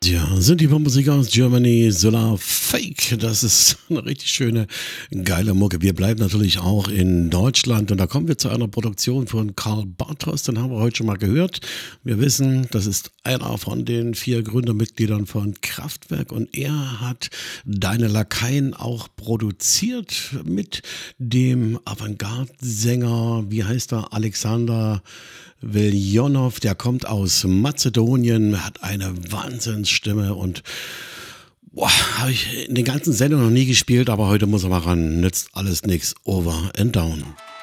Ja, sind die Musik aus Germany, Solar Fake. Das ist eine richtig schöne, geile Mucke. Wir bleiben natürlich auch in Deutschland und da kommen wir zu einer Produktion von Karl Bartos. Den haben wir heute schon mal gehört. Wir wissen, das ist einer von den 4 Gründermitgliedern von Kraftwerk und er hat Deine Lakaien auch produziert mit dem Avantgarde-Sänger, wie heißt er, Alexander Veljonow, der kommt aus Mazedonien, hat eine Wahnsinnsstimme und habe ich in den ganzen Sendungen noch nie gespielt, aber heute muss er mal ran. Nützt alles nix. Over and down.